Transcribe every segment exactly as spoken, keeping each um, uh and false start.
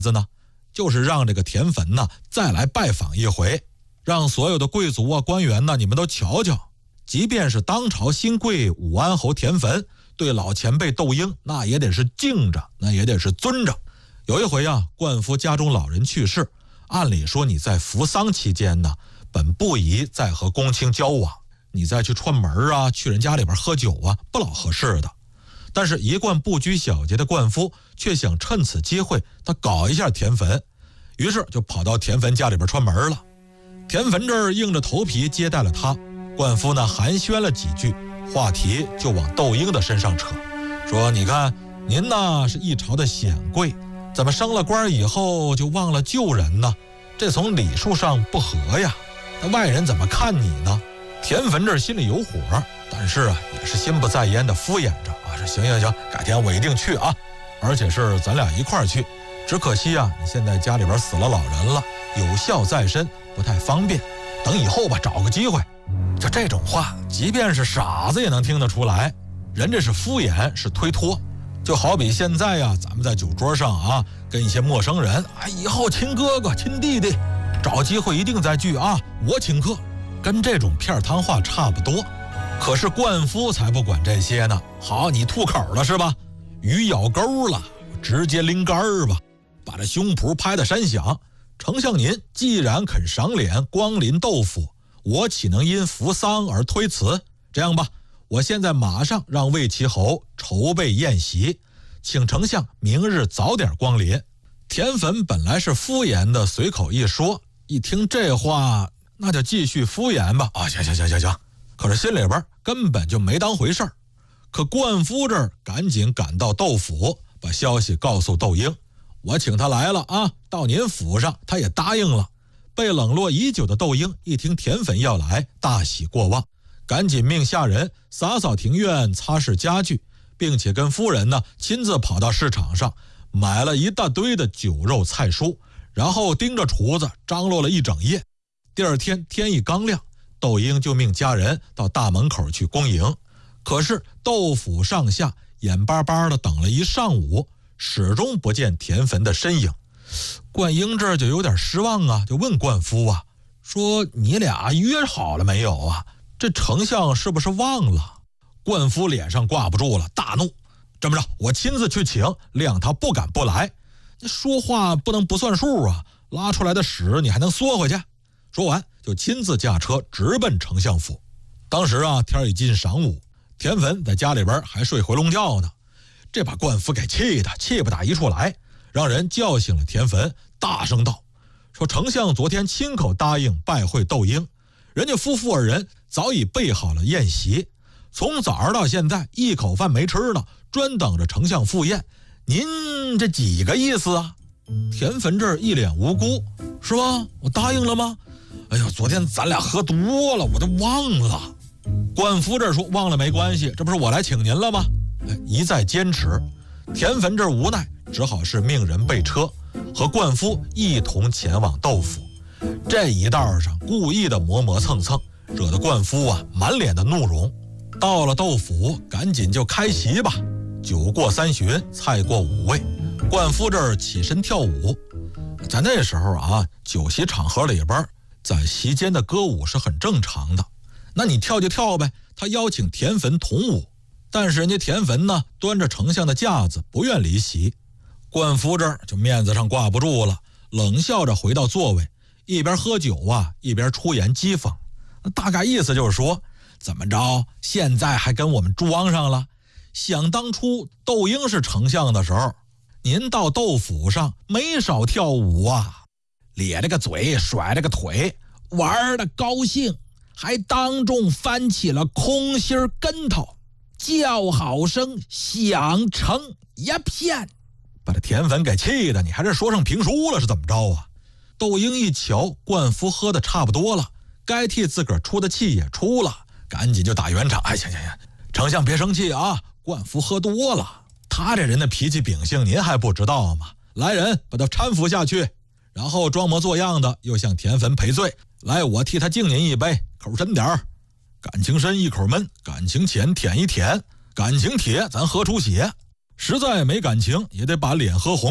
子呢？就是让这个田汾呢再来拜访一回，让所有的贵族啊官员呢你们都瞧瞧，即便是当朝新贵武安侯田汾，对老前辈窦婴那也得是敬着，那也得是尊着。有一回啊，冠夫家中老人去世，按理说你在服丧期间呢，本不宜再和公卿交往，你再去串门啊，去人家里边喝酒啊，不老合适的。但是一贯不拘小节的冠夫却想趁此机会他搞一下田汾，于是就跑到田汾家里边串门了。田汾这儿硬着头皮接待了他，冠夫呢寒暄了几句，话题就往窦婴的身上扯，说你看您呢是一朝的显贵，怎么升了官以后就忘了旧人呢？这从礼数上不合呀，那外人怎么看你呢？田汾这心里有火，但是啊也是心不在焉的敷衍着啊，说行行行，改天我一定去啊，而且是咱俩一块儿去。只可惜啊你现在家里边死了老人了，有孝在身，不太方便，等以后吧，找个机会。就这种话，即便是傻子也能听得出来，人这是敷衍，是推脱。就好比现在呀、啊，咱们在酒桌上啊，跟一些陌生人，哎，以后亲哥哥、亲弟弟，找机会一定再聚啊，我请客，跟这种片汤话差不多。可是冠夫才不管这些呢，好，你吐口了是吧？鱼咬钩了，直接拎杆儿吧，把这胸脯拍得山响。丞相您既然肯赏脸光临窦府，我岂能因服丧而推辞？这样吧，我现在马上让魏齐侯筹备宴席，请丞相明日早点光临。田汾本来是敷衍的随口一说，一听这话那就继续敷衍吧，啊行行行行行，可是心里边根本就没当回事儿。可冠夫这儿赶紧赶到窦府，把消息告诉窦婴，我请他来了啊，到您府上他也答应了。被冷落已久的窦婴一听田汾要来，大喜过望，赶紧命下人洒扫庭院，擦拭家具，并且跟夫人呢亲自跑到市场上买了一大堆的酒肉菜蔬，然后盯着厨子张罗了一整夜。第二天天一刚亮，窦婴就命家人到大门口去恭迎。可是窦府上下眼巴巴的等了一上午，始终不见田汾的身影。冠英这就有点失望啊，就问冠夫啊，说你俩约好了没有啊？这丞相是不是忘了？冠夫脸上挂不住了，大怒，这么着，我亲自去请，谅他不敢不来。你说话不能不算数啊，拉出来的屎你还能缩回去？说完就亲自驾车直奔丞相府。当时啊天已近晌午，田汾在家里边还睡回笼觉呢，这把冠夫给气的气不打一处来，让人叫醒了田汾，大声道，说丞相昨天亲口答应拜会窦婴，人家夫妇二人早已备好了宴席，从早上到现在一口饭没吃呢，专等着丞相赴宴，您这几个意思啊？田汾这儿一脸无辜，是吧？我答应了吗？哎呦，昨天咱俩喝多了，我都忘了。冠夫这儿说忘了没关系，这不是我来请您了吗？哎，一再坚持，田汾这儿无奈，只好是命人备车，和冠夫一同前往窦府。这一道上故意的磨磨蹭蹭，惹得冠夫啊满脸的怒容。到了窦府，赶紧就开席吧。酒过三巡，菜过五味，冠夫这儿起身跳舞。在那时候啊，酒席场合里边，在席间的歌舞是很正常的。那你跳就跳呗，他邀请田汾同舞，但是人家田汾呢，端着丞相的架子，不愿离席。冠夫这儿就面子上挂不住了，冷笑着回到座位，一边喝酒啊，一边出言讥讽。大概意思就是说，怎么着，现在还跟我们装上了？想当初窦婴是丞相的时候，您到窦府上没少跳舞啊，咧着个嘴，甩着个腿，玩的高兴，还当众翻起了空心跟头，叫好声响成一片，把这田汾给气的，你还是说上评书了是怎么着啊？窦婴一瞧冠夫喝的差不多了，该替自个儿出的气也出了，赶紧就打圆场，哎，行行行，丞相别生气啊，冠夫喝多了，他这人的脾气秉性您还不知道吗？来人把他搀扶下去。然后装模作样的又向田汾赔罪，来，我替他敬您一杯，口深点儿，感情深一口闷，感情浅舔一舔，感情铁咱喝出血，实在没感情也得把脸喝红。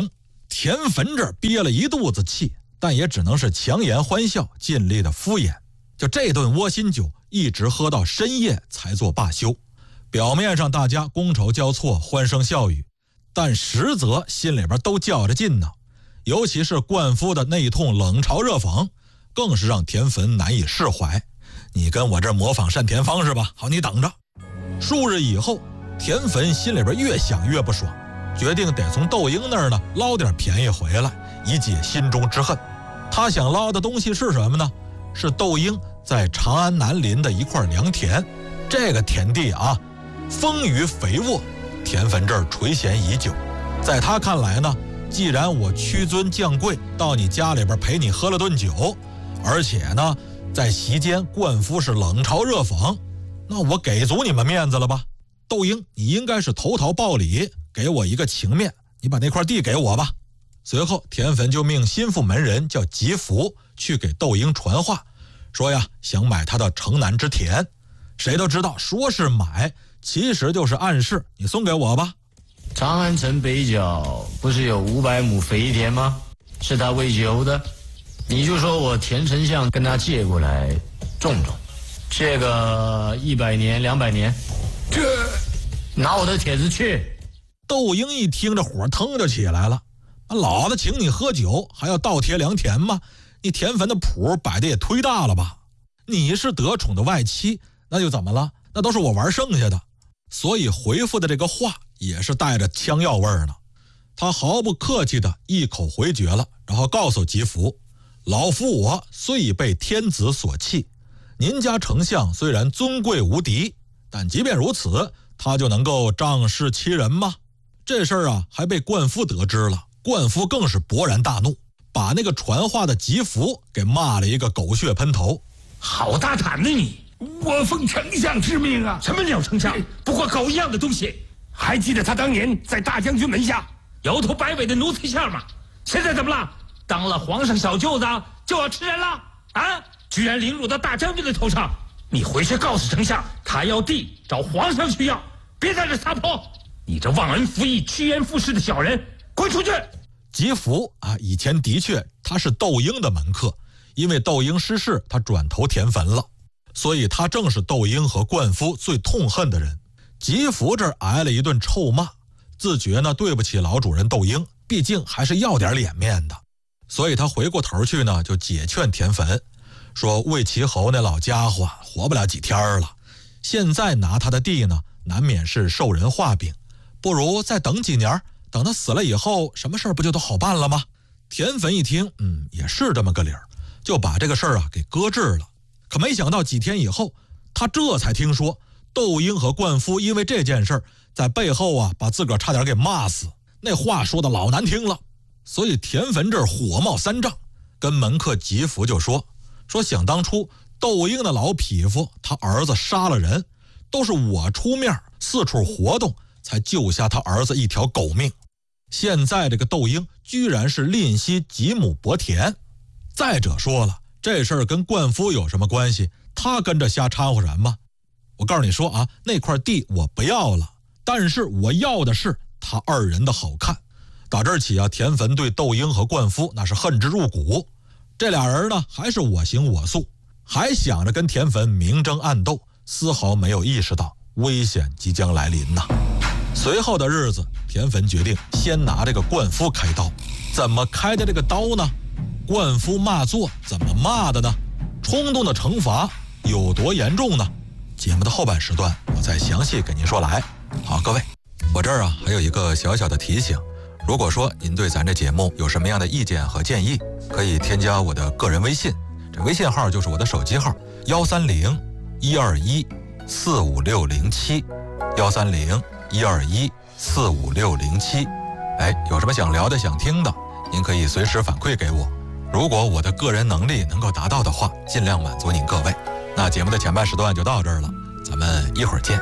田汾这憋了一肚子气，但也只能是强颜欢笑，尽力的敷衍。就这顿窝心酒一直喝到深夜才做罢休。表面上大家觥筹交错，欢声笑语，但实则心里边都较着劲呢。尤其是灌夫的那一通冷嘲热讽，更是让田汾难以释怀。你跟我这模仿单田芳是吧？好，你等着。数日以后，田汾心里边越想越不爽，决定得从窦婴那儿呢捞点便宜回来，以解心中之恨。他想捞的东西是什么呢？是窦婴在长安南临的一块良田。这个田地啊，丰腴肥沃，田汾这儿垂涎已久。在他看来呢，既然我屈尊降贵到你家里边陪你喝了顿酒，而且呢在席间灌夫是冷嘲热讽，那我给足你们面子了吧？窦婴，你应该是投桃报李，给我一个情面，你把那块地给我吧。随后田汾就命心腹门人叫吉福去给窦婴传话，说呀想买他的城南之田。谁都知道说是买，其实就是暗示你送给我吧。 长安城北角不是有五百亩肥田吗？是他喂酒的，你就说我田丞相跟他借过来种种，借个一百年两百年，这拿我的帖子去。 窦婴一听这火腾就起来了，老子请你喝酒还要倒贴良田吗？你田汾的谱摆的也忒大了吧？你是得宠的外戚，那就怎么了？那都是我玩剩下的。所以回复的这个话也是带着枪药味儿呢。他毫不客气的一口回绝了，然后告诉吉福，老夫我虽已被天子所弃，您家丞相虽然尊贵无敌，但即便如此，他就能够仗势欺人吗？这事儿啊还被灌夫得知了，灌夫更是勃然大怒，把那个传话的吉福给骂了一个狗血喷头。 好大胆的你！我奉丞相之命啊！什么鸟丞相？不过狗一样的东西！还记得他当年在大将军门下摇头摆尾的奴才相吗？现在怎么了？当了皇上小舅子就要吃人了啊！居然凌辱到大将军的头上！你回去告诉丞相，他要地找皇上去要，别在这撒泼！你这忘恩负义、趋炎附势的小人，滚出去！ 吉福啊，以前的确他是窦婴的门客，因为窦婴失势，他转投田汾了，所以他正是窦婴和灌夫最痛恨的人。吉福这儿挨了一顿臭骂，自觉呢对不起老主人窦婴，毕竟还是要点脸面的，所以他回过头去呢就解劝田汾，说魏齐侯那老家伙活不了几天了，现在拿他的地呢难免是受人画饼，不如再等几年，等他死了以后，什么事儿不就都好办了吗？田汾一听，嗯，也是这么个理儿，就把这个事儿啊给搁置了。可没想到几天以后，他这才听说窦婴和灌夫因为这件事儿在背后啊把自个儿差点给骂死，那话说的老难听了。所以田汾这儿火冒三丈，跟门客吉福就说说想当初窦婴的老匹夫他儿子杀了人，都是我出面四处活动才救下他儿子一条狗命，现在这个窦婴居然是吝惜几亩薄田。再者说了，这事儿跟灌夫有什么关系？他跟着瞎掺和什么？我告诉你说啊，那块地我不要了，但是我要的是他二人的好看。打这儿起啊，田汾对窦婴和灌夫那是恨之入骨。这俩人呢还是我行我素，还想着跟田汾明争暗斗，丝毫没有意识到危险即将来临呐。随后的日子，田汾决定先拿这个灌夫开刀。怎么开的这个刀呢？灌夫骂作怎么骂的呢？冲动的惩罚有多严重呢？节目的后半时段我再详细给您说来。好，各位，我这儿啊还有一个小小的提醒，如果说您对咱这节目有什么样的意见和建议，可以添加我的个人微信，这微信号就是我的手机号幺三零一二一四五六零七幺三零一二一四五六零七。哎，有什么想聊的想听的，您可以随时反馈给我，如果我的个人能力能够达到的话，尽量满足您各位。那节目的前半时段就到这儿了，咱们一会儿见。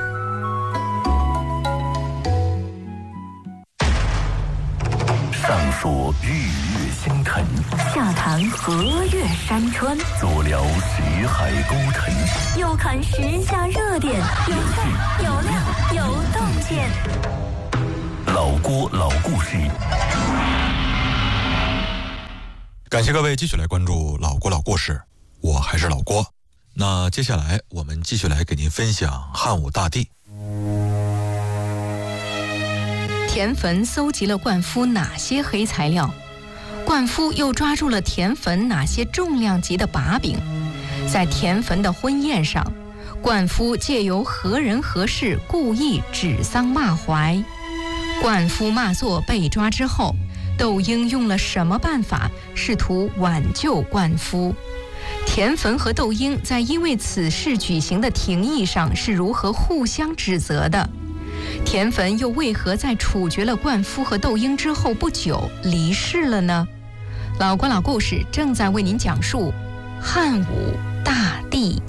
上说日月星辰， 下谈河岳山川， 左聊识海沟沉， 右看时下热点，有趣有料有洞见。 老郭老故事， 感谢各位继续来关注老郭老故事，我还是老郭。那接下来我们继续来给您分享汉武大帝。 田汾搜集了灌夫哪些黑材料？灌夫又抓住了田汾哪些重量级的把柄？在田汾的婚宴上，灌夫借由何人何事故意指桑骂槐。灌夫骂作被抓之后，窦婴用了什么办法试图挽救灌夫？田汾和窦婴在因为此事举行的庭议上是如何互相指责的？田汾又为何在处决了灌夫和窦婴之后不久离世了呢？老郭老故事正在为您讲述汉武大帝。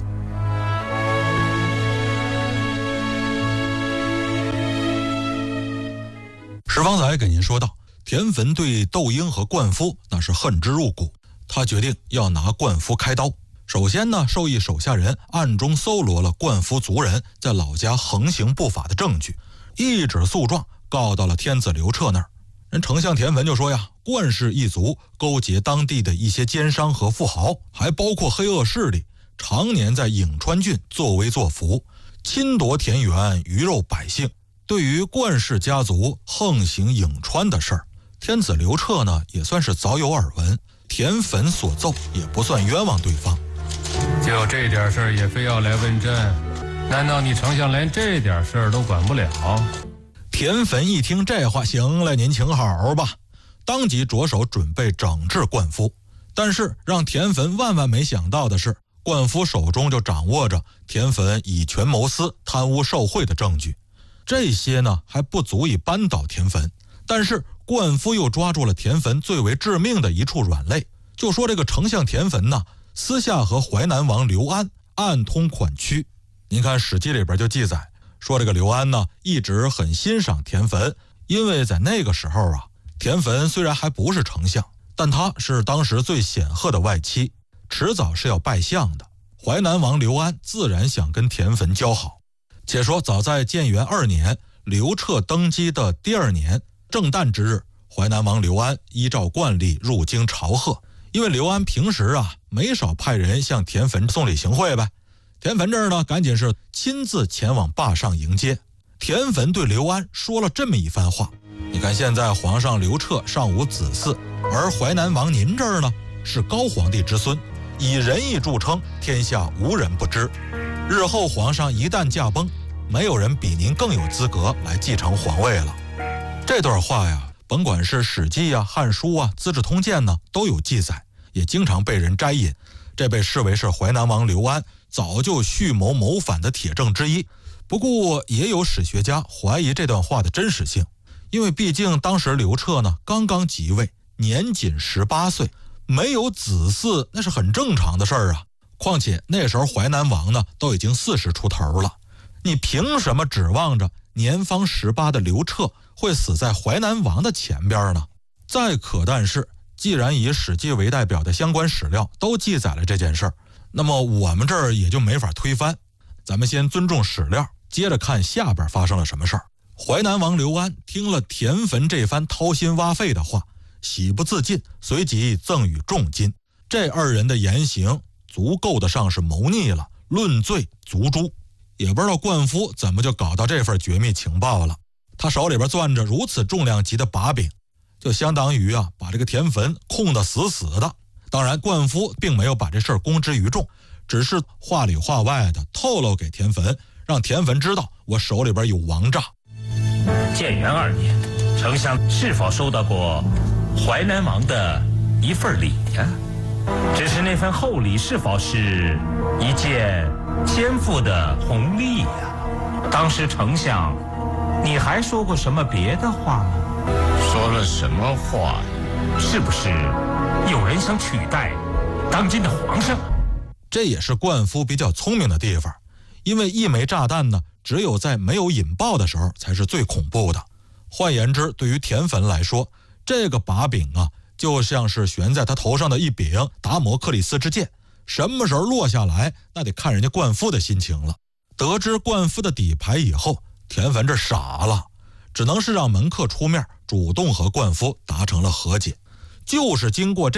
石方才给您说到，田汾对窦婴和灌夫那是恨之入骨，他决定要拿灌夫开刀。首先呢，授意手下人暗中搜罗了灌夫族人在老家横行不法的证据，一纸诉状告到了天子刘彻那儿。人丞相田汾就说呀，灌氏一族勾结当地的一些奸商和富豪，还包括黑恶势力，常年在颍川郡作威作福，侵夺田园，鱼肉百姓。对于灌氏家族横行颍川的事儿，天子刘彻呢也算是早有耳闻，田汾所奏也不算冤枉对方。 就这点事儿也非要来问朕？难道你丞相连这点事儿都管不了？ 田汾一听这话，行了，您请好吧，当即着手准备整治灌夫。但是让田汾万万没想到的是，灌夫手中就掌握着田汾以权谋私、贪污受贿的证据。这些呢还不足以扳倒田汾，但是灌夫又抓住了田汾最为致命的一处软肋，就说这个丞相田汾呢，私下和淮南王刘安暗通款曲。您看《史记》里边就记载说，这个刘安呢一直很欣赏田汾，因为在那个时候啊，田汾虽然还不是丞相，但他是当时最显赫的外戚，迟早是要拜相的。淮南王刘安自然想跟田汾交好。且说早在建元二年，刘彻登基的第二年正旦之日，淮南王刘安依照惯例入京朝贺。因为刘安平时啊没少派人向田汾送礼行贿呗，田汾这儿呢赶紧是亲自前往坝上迎接。田汾对刘安说了这么一番话，你看现在皇上刘彻尚无子嗣，而淮南王您这儿呢是高皇帝之孙，以仁义著称，天下无人不知。日后皇上一旦驾崩，没有人比您更有资格来继承皇位了。这段话呀，甭管是《史记》啊、《汉书》啊、《资治通鉴》呢，都有记载，也经常被人摘引。这被视为是淮南王刘安早就蓄谋谋反的铁证之一。不过，也有史学家怀疑这段话的真实性，因为毕竟当时刘彻呢刚刚即位，年仅十八岁，没有子嗣那是很正常的事儿啊。况且那时候淮南王呢都已经四十出头了，你凭什么指望着年方十八的刘彻会死在淮南王的前边呢？再可但是，既然以《史记》为代表的相关史料都记载了这件事儿，那么我们这儿也就没法推翻。咱们先尊重史料，接着看下边发生了什么事儿。淮南王刘安听了田汾这番掏心挖肺的话，喜不自禁，随即赠予重金。这二人的言行足够得上是谋逆了，论罪足诛。也不知道灌夫怎么就搞到这份绝密情报了，他手里边攥着如此重量级的把柄，就相当于啊把这个田汾控得死死的。当然灌夫并没有把这事儿公之于众，只是话里话外的透露给田汾，让田汾知道我手里边有王诈。 建元二年，丞相是否收到过淮南王的一份礼呀？只是那份厚礼是否是一件肩负的红利呀？当时丞相，你还说过什么别的话吗？ 说了什么话？ 是不是有人想取代当今的皇上？ 这也是灌夫比较聪明的地方，因为一枚炸弹呢，只有在没有引爆的时候才是最恐怖的。换言之，对于田汾来说，这个把柄啊，就像是悬在他头上的一柄达摩克里斯之剑，什么时候落下来，那得看人家灌夫的心情了。得知灌夫的底牌以后，田汾这傻了，只能是让门客出面主动和灌夫达成了和解。就是经过这